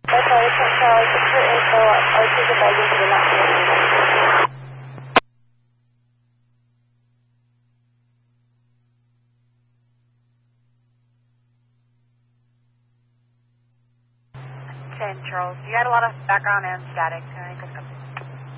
That's all, Charlie. For info, our supervisors will not be able to. Okay, Charles, you had a lot of background and static. Can I go